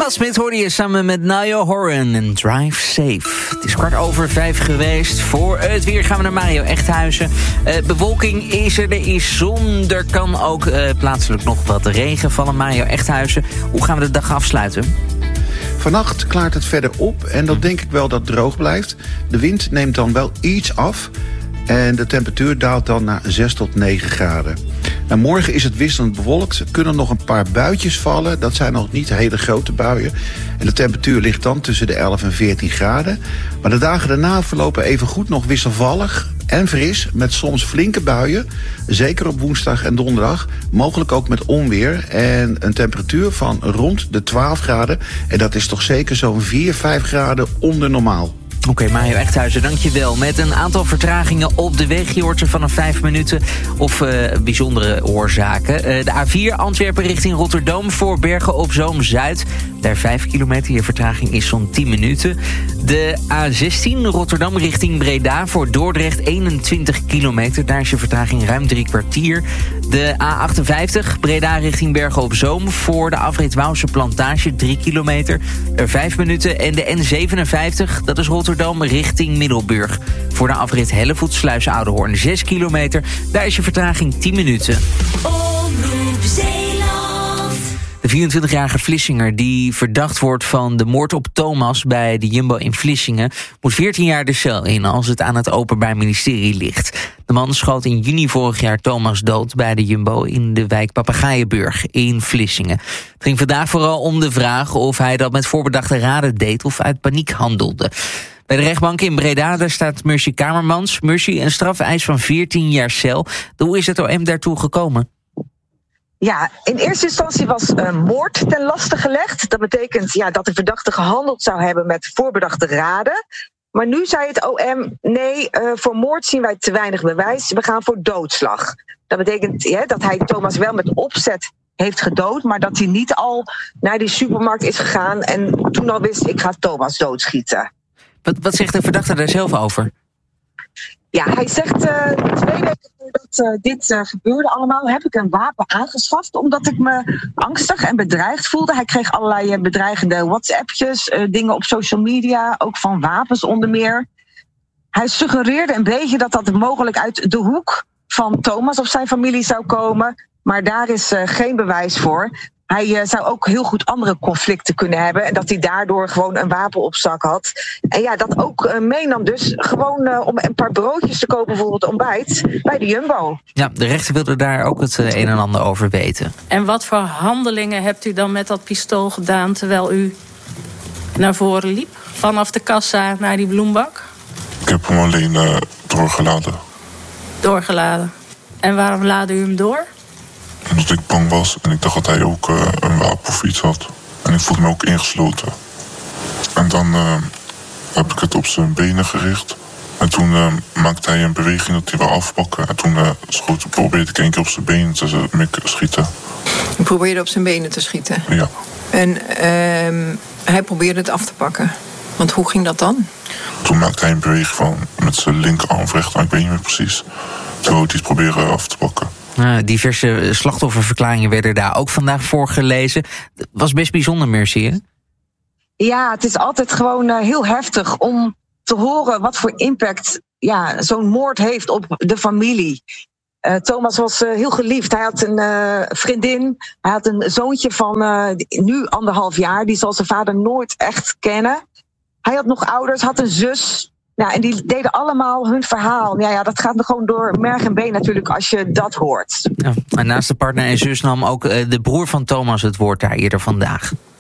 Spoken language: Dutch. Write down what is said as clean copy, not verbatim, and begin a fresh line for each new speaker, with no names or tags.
Emma Smith hoorde je samen met Niall Horan en Drive Safe. Het is 5:15 geweest. Voor het weer gaan we naar Mario Echthuizen. Bewolking is er is zon. Er kan ook plaatselijk nog wat regen vallen. Mario Echthuizen, hoe gaan we de dag afsluiten?
Vannacht klaart het verder op en dan denk ik wel dat het droog blijft. De wind neemt dan wel iets af en de temperatuur daalt dan naar 6 tot 9 graden. Nou, morgen is het wisselend bewolkt. Er kunnen nog een paar buitjes vallen. Dat zijn nog niet hele grote buien. En de temperatuur ligt dan tussen de 11 en 14 graden. Maar de dagen daarna verlopen even goed nog wisselvallig en fris, met soms flinke buien. Zeker op woensdag en donderdag. Mogelijk ook met onweer. En een temperatuur van rond de 12 graden. En dat is toch zeker zo'n 4-5 graden onder normaal.
Oké, Mario Echthuizen, dankjewel. Met een aantal vertragingen op de weg. Je hoort ze vanaf 5 minuten of bijzondere oorzaken. De A4 Antwerpen richting Rotterdam voor Bergen op Zoom Zuid. Daar 5 kilometer. Je vertraging is zo'n 10 minuten. De A16 Rotterdam richting Breda voor Dordrecht 21 kilometer. Daar is je vertraging ruim 3 kwartier. De A58 Breda richting Bergen op Zoom voor de afrit Wouwse Plantage 3 kilometer. Er 5 minuten. En de N57, dat is Rotterdam richting Middelburg. Voor de afrit Hellevoetsluis Oudehoorn 6 kilometer. Daar is je vertraging 10 minuten. De 24-jarige Vlissinger die verdacht wordt van de moord op Thomas bij de Jumbo in Vlissingen moet 14 jaar de cel in als het aan het Openbaar Ministerie ligt. De man schoot in juni vorig jaar Thomas dood bij de Jumbo in de wijk Papegaaienburg in Vlissingen. Het ging vandaag vooral om de vraag of hij dat met voorbedachte raden deed of uit paniek handelde. Bij de rechtbank in Breda daar staat Mercy Kamermans. Mercy, een strafeis van 14 jaar cel. Hoe is het OM daartoe gekomen?
Ja, in eerste instantie was moord ten laste gelegd. Dat betekent dat de verdachte gehandeld zou hebben met voorbedachte raden. Maar nu zei het OM, nee, voor moord zien wij te weinig bewijs. We gaan voor doodslag. Dat betekent dat hij Thomas wel met opzet heeft gedood, maar dat hij niet al naar die supermarkt is gegaan en toen al wist, ik ga Thomas doodschieten.
Wat zegt de verdachte daar zelf over?
Ja, hij zegt 2 weken voordat dit gebeurde allemaal, heb ik een wapen aangeschaft omdat ik me angstig en bedreigd voelde. Hij kreeg allerlei bedreigende WhatsAppjes, dingen op social media, ook van wapens onder meer. Hij suggereerde een beetje dat dat mogelijk uit de hoek van Thomas of zijn familie zou komen, maar daar is geen bewijs voor. Hij zou ook heel goed andere conflicten kunnen hebben en dat hij daardoor gewoon een wapen op zak had. En dat ook meenam dus gewoon om een paar broodjes te kopen voor het ontbijt bij de Jumbo. Ja,
de rechter wilde daar ook het een en ander over weten.
En wat voor handelingen hebt u dan met dat pistool gedaan terwijl u naar voren liep? Vanaf de kassa naar die bloembak?
Ik heb hem alleen doorgeladen.
Doorgeladen. En waarom laadde u hem door?
Omdat ik bang was en ik dacht dat hij ook een wapen of iets had. En ik voelde me ook ingesloten. En dan heb ik het op zijn benen gericht. En toen maakte hij een beweging dat hij wil afpakken. En toen probeerde ik 1 keer op zijn benen te schieten.
Je probeerde op zijn benen te schieten?
Ja.
En hij probeerde het af te pakken. Want hoe ging dat dan?
Toen maakte hij een beweging met zijn linkerarm of rechterarm, ik weet niet meer precies. Toen wou hij het proberen af te pakken.
Diverse slachtofferverklaringen werden daar ook vandaag voorgelezen. Dat was best bijzonder, Mercy, hè?
Ja, het is altijd gewoon heel heftig om te horen wat voor impact zo'n moord heeft op de familie. Thomas was heel geliefd. Hij had een vriendin. Hij had een zoontje van nu 1,5 jaar. Die zal zijn vader nooit echt kennen. Hij had nog ouders, had een zus. Ja, en die deden allemaal hun verhaal. Ja, dat gaat nog gewoon door merg en been natuurlijk als je dat hoort.
Ja, en naast de partner en zus nam ook de broer van Thomas het woord daar eerder vandaag.